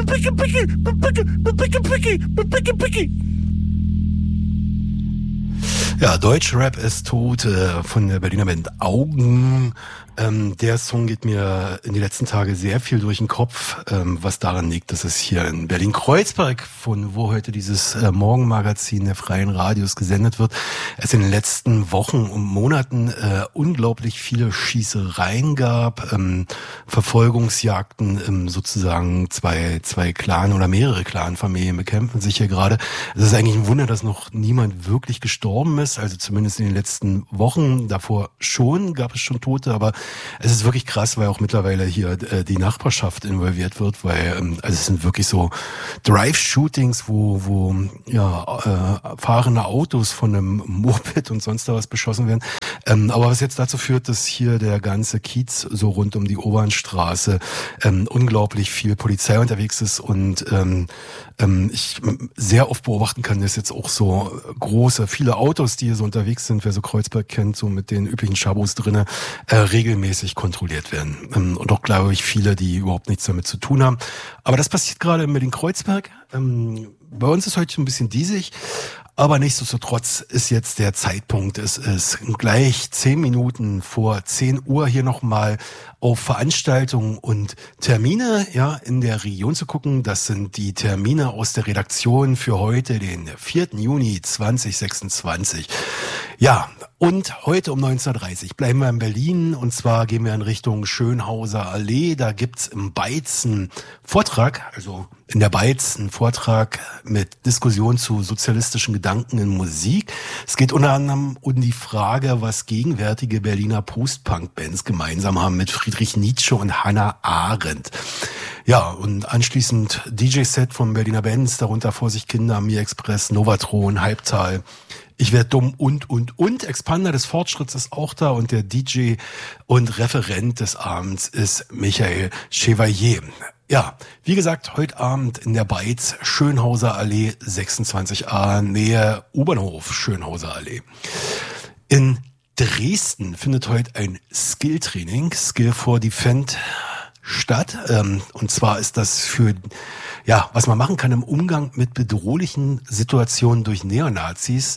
Ja, Deutschrap ist tot von der Berliner Band Augen. Der Song geht mir in die letzten Tage sehr viel durch den Kopf, was daran liegt, dass es hier in Berlin-Kreuzberg, von wo heute dieses Morgenmagazin der Freien Radios gesendet wird, es in den letzten Wochen und Monaten unglaublich viele Schießereien gab, Verfolgungsjagden, sozusagen zwei Clan oder mehrere Clanfamilien bekämpfen sich hier gerade. Es ist eigentlich ein Wunder, dass noch niemand wirklich gestorben ist, also zumindest in den letzten Wochen. Davor gab es schon Tote, aber es ist wirklich krass, weil auch mittlerweile hier die Nachbarschaft involviert wird, weil also es sind wirklich so Drive-Shootings, wo fahrende Autos von einem Moped und sonst was beschossen werden. Aber was jetzt dazu führt, dass hier der ganze Kiez so rund um die Obernstraße unglaublich viel Polizei unterwegs ist und ich sehr oft beobachten kann, dass jetzt auch so viele Autos, die hier so unterwegs sind, wer so Kreuzberg kennt, so mit den üblichen Schabos drinne, regelmäßig kontrolliert werden. Und auch, glaube ich, viele, die überhaupt nichts damit zu tun haben. Aber das passiert gerade in Berlin-Kreuzberg. Bei uns ist heute ein bisschen diesig. Aber nichtsdestotrotz ist jetzt der Zeitpunkt, es ist gleich 10 Minuten vor 10 Uhr hier nochmal auf Veranstaltungen und Termine in der Region zu gucken. Das sind die Termine aus der Redaktion für heute, den 4. Juni 2026. Ja, und heute um 19:30 Uhr bleiben wir in Berlin und zwar gehen wir in Richtung Schönhauser Allee. Da gibt's im Beiz einen Vortrag, also in der Beiz einen Vortrag mit Diskussion zu sozialistischen Gedanken in Musik. Es geht unter anderem um die Frage, was gegenwärtige Berliner Post-Punk-Bands gemeinsam haben mit Friedrich Nietzsche und Hannah Arendt. Ja, und anschließend DJ-Set von Berliner Bands, darunter Vorsicht Kinder, Mir Express, Novatron, Halbtal, Ich werd dumm und. Expander des Fortschritts ist auch da und der DJ und Referent des Abends ist Michael Chevalier. Ja, wie gesagt, heute Abend in der Beiz, Schönhauser Allee 26a, Nähe U-Bahnhof Schönhauser Allee. In Dresden findet heute ein Skill-Training, Skill for Defend, statt. Und zwar ist das für was man machen kann im Umgang mit bedrohlichen Situationen durch Neonazis.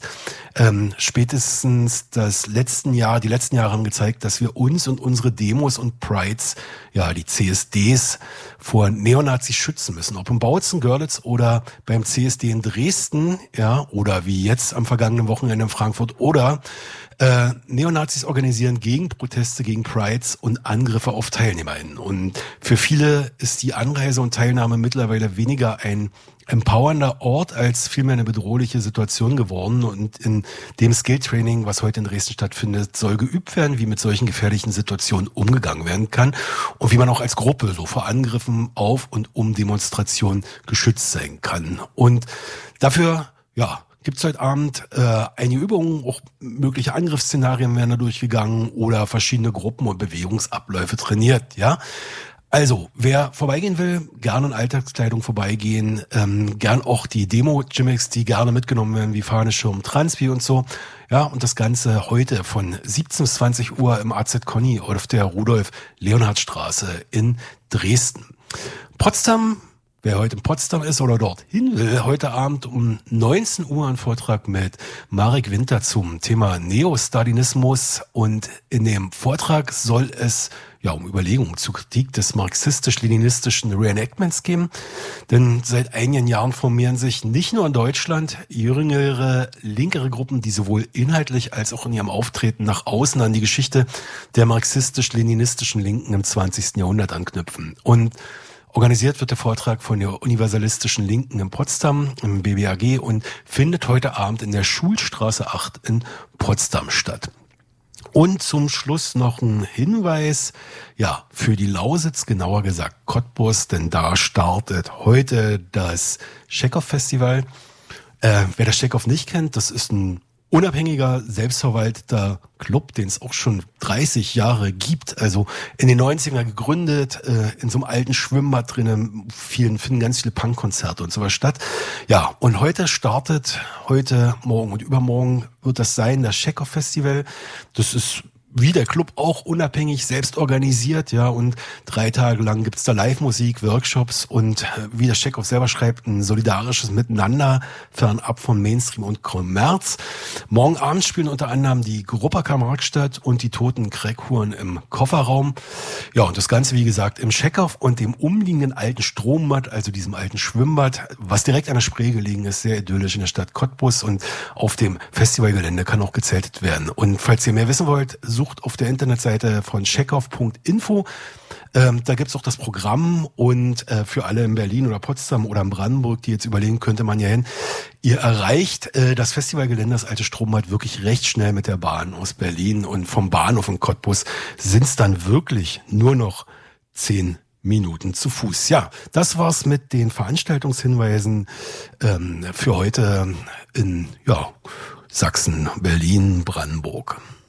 Spätestens die letzten Jahre haben gezeigt, dass wir uns und unsere Demos und Prides, die CSDs, vor Neonazis schützen müssen. Ob im Bautzen, Görlitz oder beim CSD in Dresden, oder wie jetzt am vergangenen Wochenende in Frankfurt oder Neonazis organisieren Gegenproteste gegen Prides und Angriffe auf TeilnehmerInnen. Und für viele ist die Anreise und Teilnahme mittlerweile weniger ein empowernder Ort als vielmehr eine bedrohliche Situation geworden. Und in dem Skill-Training, was heute in Dresden stattfindet, soll geübt werden, wie mit solchen gefährlichen Situationen umgegangen werden kann und wie man auch als Gruppe so vor Angriffen auf und um Demonstrationen geschützt sein kann. Und dafür, gibt's heute Abend einige Übungen, auch mögliche Angriffsszenarien werden da durchgegangen oder verschiedene Gruppen und Bewegungsabläufe trainiert, Also, wer vorbeigehen will, gerne in Alltagskleidung vorbeigehen, gern auch die Demo-Gimmicks, die gerne mitgenommen werden, wie Fahneschirm, Transpi und so. Ja, und das Ganze heute von 17 bis 20 Uhr im AZ Conny auf der Rudolf-Leonhard-Straße in Dresden. Potsdam. Wer heute in Potsdam ist oder dorthin will, heute Abend um 19 Uhr einen Vortrag mit Marek Winter zum Thema Neostalinismus. Und in dem Vortrag soll es um Überlegungen zur Kritik des marxistisch-leninistischen Reenactments gehen. Denn seit einigen Jahren formieren sich nicht nur in Deutschland jüngere, linkere Gruppen, die sowohl inhaltlich als auch in ihrem Auftreten nach außen an die Geschichte der marxistisch-leninistischen Linken im 20. Jahrhundert anknüpfen. Und organisiert wird der Vortrag von der Universalistischen Linken in Potsdam, im BBAG, und findet heute Abend in der Schulstraße 8 in Potsdam statt. Und zum Schluss noch ein Hinweis, für die Lausitz, genauer gesagt Cottbus, denn da startet heute das Chekhov-Festival. Wer das Chekhov nicht kennt, das ist ein unabhängiger, selbstverwalteter Club, den es auch schon 30 Jahre gibt, also in den 90er gegründet, in so einem alten Schwimmbad drinnen, finden ganz viele Punkkonzerte und sowas statt. Ja, und heute, morgen und übermorgen wird das sein, das Chekhov-Festival. Das ist wie der Club auch unabhängig selbst organisiert, ja, und 3 Tage lang gibt's da Live-Musik, Workshops und wie der Checkoff selber schreibt, ein solidarisches Miteinander, fernab von Mainstream und Kommerz. Morgen Abend spielen unter anderem die Gruppaker Marktstadt und die Toten Crackhuren im Kofferraum. Ja, und das Ganze, wie gesagt, im Checkoff und dem umliegenden alten Strombad, also diesem alten Schwimmbad, was direkt an der Spree gelegen ist, sehr idyllisch in der Stadt Cottbus, und auf dem Festivalgelände kann auch gezeltet werden. Und falls ihr mehr wissen wollt, sucht auf der Internetseite von checkoff.info. Da gibt's auch das Programm, und für alle in Berlin oder Potsdam oder in Brandenburg, die jetzt überlegen, könnte man ja hin. Ihr erreicht das Festivalgelände, das alte Strombad, wirklich recht schnell mit der Bahn aus Berlin, und vom Bahnhof in Cottbus sind's dann wirklich nur noch 10 Minuten zu Fuß. Ja, das war's mit den Veranstaltungshinweisen für heute in Sachsen, Berlin, Brandenburg.